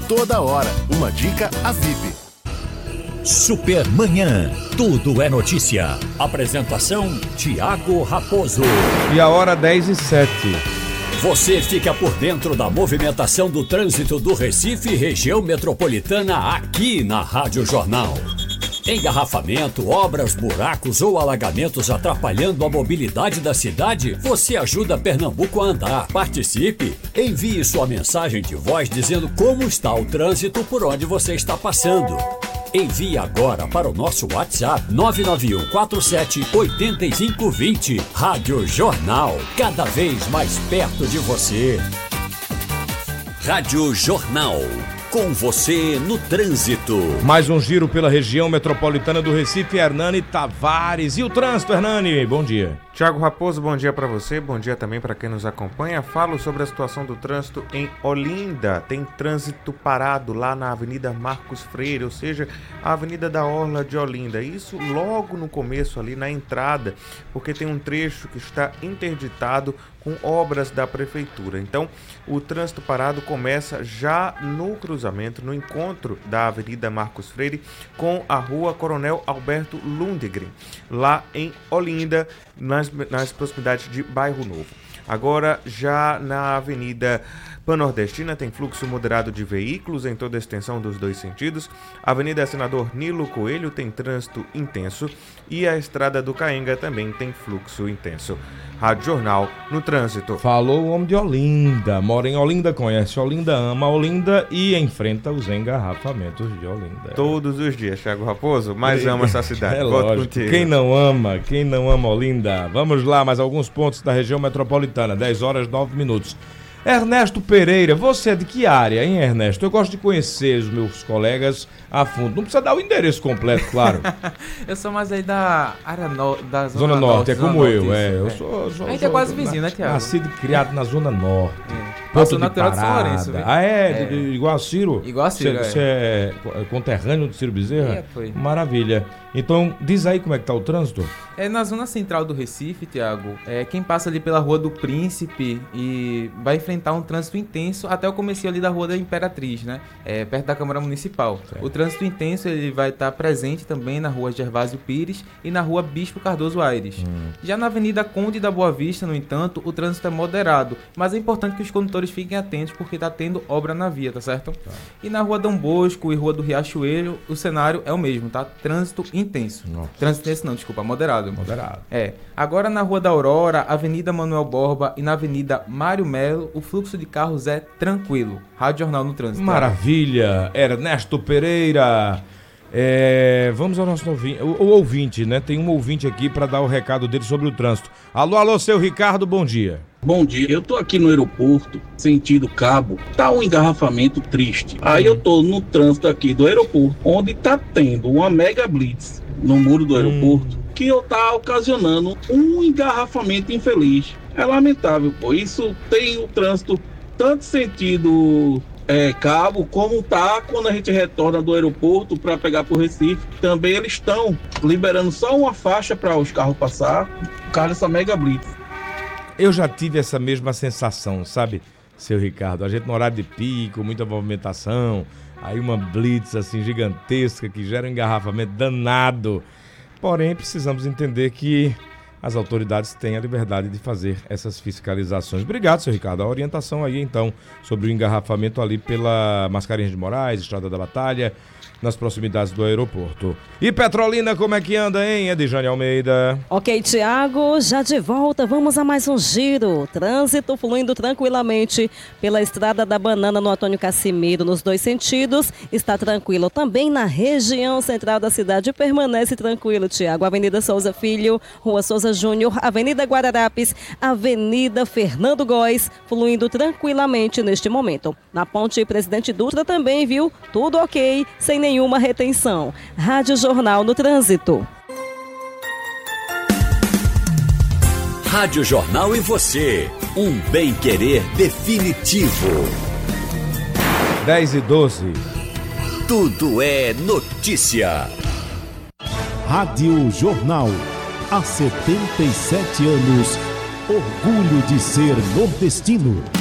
toda hora. Uma dica a VIP. Supermanhã, tudo é notícia. Apresentação, Tiago Raposo. E a hora 10h07. Você fica por dentro da movimentação do trânsito do Recife e região metropolitana aqui na Rádio Jornal. Engarrafamento, obras, buracos ou alagamentos atrapalhando a mobilidade da cidade? Você ajuda Pernambuco a andar. Participe! Envie sua mensagem de voz dizendo como está o trânsito por onde você está passando. Envie agora para o nosso WhatsApp 991478520. Rádio Jornal, cada vez mais perto de você. Rádio Jornal, com você no trânsito. Mais um giro pela região metropolitana do Recife, Hernani Tavares. E o trânsito, Hernani? Bom dia. Tiago Raposo, bom dia para você, bom dia também para quem nos acompanha. Falo sobre a situação do trânsito em Olinda. Tem trânsito parado lá na Avenida Marcos Freire, ou seja, a Avenida da Orla de Olinda. Isso logo no começo ali na entrada, porque tem um trecho que está interditado com obras da prefeitura. Então, o trânsito parado começa já no cruzamento, no encontro da Avenida Marcos Freire com a Rua Coronel Alberto Lundgren, lá em Olinda, nas proximidades de Bairro Novo. Agora, já na Avenida Pan-Nordestina, tem fluxo moderado de veículos em toda a extensão dos dois sentidos. A Avenida Senador Nilo Coelho tem trânsito intenso e a Estrada do Caenga também tem fluxo intenso. Rádio Jornal no trânsito. Falou o homem de Olinda, mora em Olinda, conhece Olinda, ama Olinda e enfrenta os engarrafamentos de Olinda. Todos os dias, Thiago Raposo, mas ama essa cidade. Voto contigo. Quem não ama Olinda? Vamos lá, mais alguns pontos da região metropolitana, 10h09. Ernesto Pereira, você é de que área, hein, Ernesto? Eu gosto de conhecer os meus colegas a fundo. Não precisa dar o endereço completo, claro. Eu sou mais aí da área da Zona Norte, é como eu, Eu sou a gente é quase vizinho, né, Thiago? Nascido e criado na Zona Norte. Sou natural de São Lourenço. Igual a Ciro? Igual a Ciro, Você é conterrâneo de Ciro Bezerra? Foi. Maravilha. Então, diz aí como é que tá o trânsito. É na zona central do Recife, Thiago. Quem passa ali pela Rua do Príncipe e vai enfrentar um trânsito intenso até o comecinho ali da Rua da Imperatriz, né? Perto da Câmara Municipal. Certo. O trânsito intenso ele vai estar presente também na Rua Gervásio Pires e na Rua Bispo Cardoso Aires. Já na Avenida Conde da Boa Vista, no entanto, o trânsito é moderado, mas é importante que os condutores fiquem atentos porque está tendo obra na via, tá certo? Tá. E na Rua Dom Bosco e Rua do Riachuelo, o cenário é o mesmo, tá? Trânsito intenso. Nossa. Trânsito intenso não, desculpa, moderado. Moderado. Agora na Rua da Aurora, Avenida Manuel Borba e na Avenida Mário Melo, o fluxo de carros é tranquilo. Rádio Jornal no Trânsito. Maravilha! Ernesto Pereira. Vamos ao nosso ouvinte, né? Tem um ouvinte aqui para dar o recado dele sobre o trânsito. Alô, seu Ricardo, bom dia. Bom dia, eu tô aqui no aeroporto, sentido Cabo, tá um engarrafamento triste. Aí eu tô no trânsito aqui do aeroporto, onde tá tendo uma mega blitz no muro do aeroporto, que tá ocasionando um engarrafamento infeliz. É lamentável, pô. Isso tem o trânsito tanto sentido Cabo, como tá quando a gente retorna do aeroporto para pegar pro Recife. Também eles estão liberando só uma faixa para os carros passar, por causa dessa mega blitz. Eu já tive essa mesma sensação, sabe, seu Ricardo? A gente no horário de pico, muita movimentação, aí uma blitz assim gigantesca que gera um engarrafamento danado. Porém, precisamos entender que as autoridades têm a liberdade de fazer essas fiscalizações. Obrigado, seu Ricardo. A orientação aí, então, sobre o engarrafamento ali pela Mascarenhas de Moraes, Estrada da Batalha, nas proximidades do aeroporto. E Petrolina, como é que anda, hein, Edjane Almeida? Ok, Tiago, já de volta, vamos a mais um giro. Trânsito fluindo tranquilamente pela Estrada da Banana no Antônio Casimiro, nos dois sentidos. Está tranquilo também na região central da cidade, permanece tranquilo, Tiago. Avenida Souza Filho, Rua Souza Júnior, Avenida Guararapes, Avenida Fernando Góes, fluindo tranquilamente neste momento. Na Ponte Presidente Dutra também, viu? Tudo ok, sem nenhuma retenção. Rádio Jornal no Trânsito. Rádio Jornal e você, um bem-querer definitivo. 10h12. Tudo é notícia. Rádio Jornal. Há 77 anos, orgulho de ser nordestino.